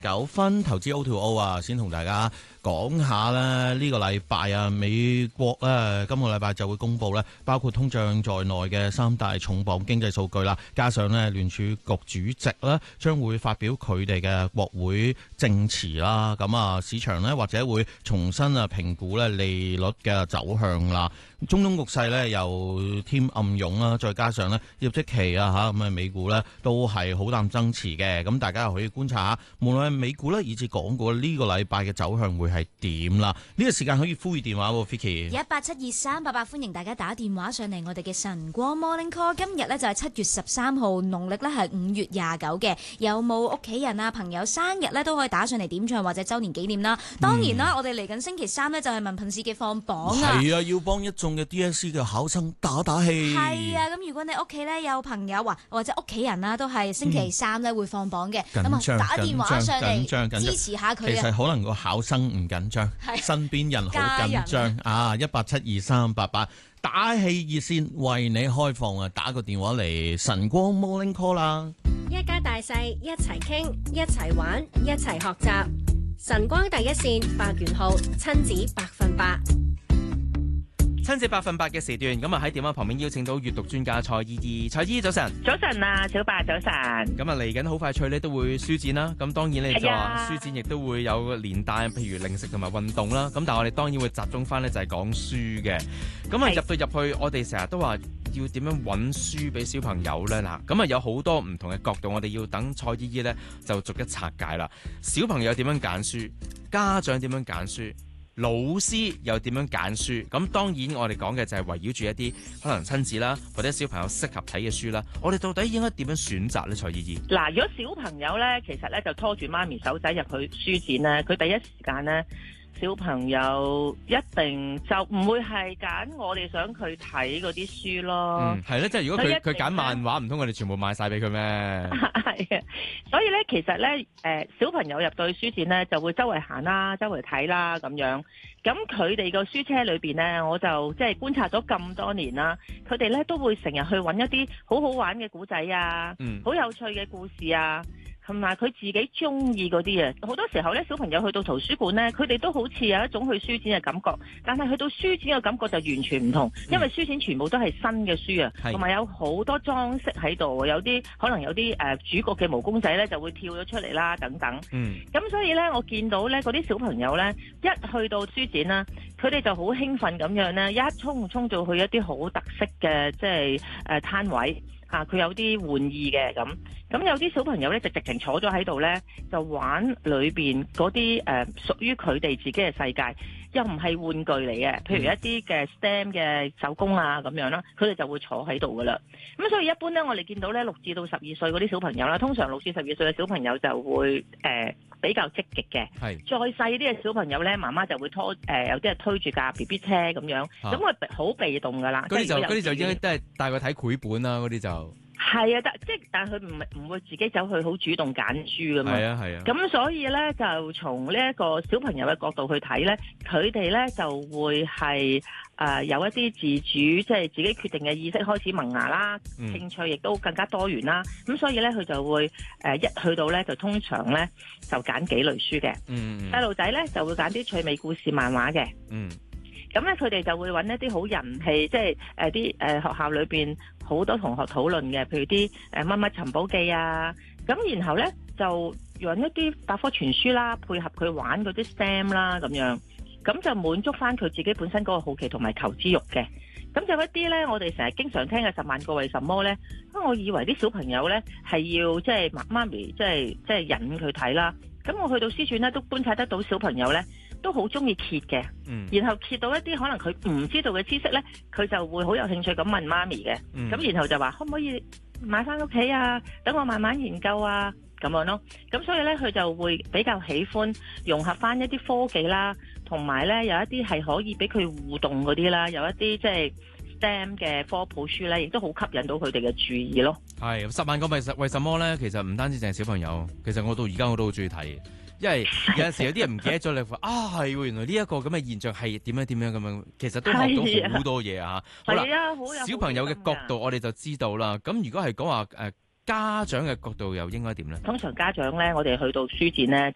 9分投資 O2O 啊，先同大家講下咧，呢個禮拜啊，美國咧今個禮拜就會公布咧，包括通脹在內嘅3大重磅經濟數據啦，加上咧聯儲局主席咧將會發表佢哋嘅國會證詞啦，咁啊市場咧或者會重新啊評估咧利率嘅走向啦。中東局勢咧又添暗湧啦，再加上咧業績期啊嚇，咁啊美股咧都係好淡爭持嘅，咁大家又可以觀察下，無論係美股咧以至港股呢個禮拜嘅走向會係點啦。呢個時間可以呼籲電話喎 Vicky 1872388，歡迎大家打電話上嚟我哋嘅晨光 Morning Call。今日咧就係7月13號，農曆咧係5月29嘅。有冇屋企人啊朋友生日咧都可以打上嚟點唱或者週年紀念啦。當然啦，我哋嚟緊星期三咧就係文憑試嘅放榜啊。 係啊，要幫一眾嘅 DSE 嘅考生打打氣。 係啊，咁如果你屋企咧有朋友或者屋企人啦，都係星期三咧會放榜嘅，咁啊打電話上嚟支持下佢。 其實可能個考生唔緊張，身邊人好緊張啊！1872388打氣熱線為你開放啊！打個電話嚟晨光 Morning Call 啦！ 一家大細一齊傾，一齊玩，一齊學習。晨光第一線8元號親子100%。 親子100%嘅時段，咁啊喺電話旁邊邀請到閱讀專家蔡依依。蔡依依早晨。 早晨啊，小白早晨。 咁啊嚟緊好快脆咧都會書展啦，咁當然你就話書展亦都會有連帶，譬如零食同埋運動啦。咁但係我哋當然會集中翻咧就係講書嘅。咁啊入去，我哋成日都話要點樣揾書俾小朋友咧嗱，咁啊有好多唔同嘅角度，我哋要等蔡依依咧就逐一拆解啦。小朋友點樣揀書，家長點樣揀書，老師又點樣揀書？咁當然我哋講嘅就係圍繞住一啲可能親子啦，或者小朋友適合睇嘅書啦。我哋到底應該點樣選擇呢？蔡依依嗱，如果小朋友咧，其實咧就拖住媽咪手仔入去書展咧，佢第一時間咧，小朋友一定就唔會係揀我哋想佢睇嗰啲書咯。 係咧，即係如果佢揀漫畫，唔通我哋全部買晒俾佢咩？ 係啊，所以咧，其實咧，小朋友入到去書展咧，就會周圍行啦，周圍睇啦咁樣。咁佢哋個書車裏邊咧，我就即係觀察咗咁多年啦，佢哋咧都會成日去揾一啲好好玩嘅古仔啊，好有趣嘅故事啊。同埋佢自己中意嗰啲啊，好多時候咧，小朋友去到圖書館咧，佢哋都好似有一種去書展嘅感覺，但係去到書展嘅感覺就完全唔同，因為書展全部都係新嘅書啊，同埋有好多裝飾喺度，有啲可能有啲主角嘅毛公仔咧就會跳咗出嚟啦，等等。咁所以咧，我見到咧嗰啲小朋友咧，一去到書展啦，佢哋就好興奮咁樣咧，一衝到去一啲好特色嘅即係攤位。佢有啲玩意嘅咁有啲小朋友咧就直情坐咗喺度咧，就玩裏邊嗰啲屬於佢哋自己嘅世界，又唔係玩具嚟嘅，譬如一啲嘅 STEM 嘅手工啊咁樣啦，佢哋就會坐喺度噶啦。咁所以一般咧，我哋見到咧6至到12歲嗰啲小朋友啦，通常6至12歲嘅小朋友就會比較積極嘅。再細啲嘅小朋友咧，媽媽就會拖有啲係推住架 BB 車咁樣，咁佢好被動噶啦。 嗰啲就應該都係帶佢睇繪本啦，嗰啲就係啊，但係佢唔會自己走去好主動揀書噶嘛。係啊。咁所以咧，就從呢一個小朋友嘅角度去睇咧，佢哋咧就會係有一啲自主，即係自己決定嘅意識開始萌芽啦，興趣亦都更加多元啦。咁所以咧，佢就會一去到咧，就通常咧就揀幾類書嘅。細路仔咧就會揀啲趣味故事漫畫嘅。咁咧，佢哋就會揾一啲好人氣，即係啲學校裏邊好多同學討論嘅，譬如啲乜乜尋寶記啊。咁然後咧就揾一啲百科全書啦，配合佢玩嗰啲 STEM 啦，咁樣咁就滿足翻佢自己本身嗰個好奇同埋求知欲嘅。咁就一啲咧，我哋成日經常聽嘅10萬個為什麼咧，我以為啲小朋友咧係要即係媽咪即係引佢睇啦。咁我去到書展咧，都觀察得到小朋友咧都好中意揭嘅，然後揭到一啲可能佢唔知道嘅知識咧，佢就會好有興趣咁問媽咪嘅，咁然後就話可唔可以買翻屋企啊？等我慢慢研究啊，咁樣咯。咁所以咧，佢就會比較喜歡融合翻一啲科技啦，同埋咧有一啲係可以俾佢互動嗰啲啦，有一啲即係 STEM 嘅科普書咧，亦都好吸引到佢哋嘅注意咯。 係10萬個為什麼咧？其實唔單止淨係小朋友，其實我到而家我都好中意睇。因為有陣時有啲人唔記得咗，你話係喎，原來呢一個咁嘅現象係點樣咁樣，其實都學到好多嘢啊！好啦，小朋友嘅角度我哋就知道啦。咁如果係講話家長嘅角度又應該點咧？ 通常家長咧，我哋去到書展咧。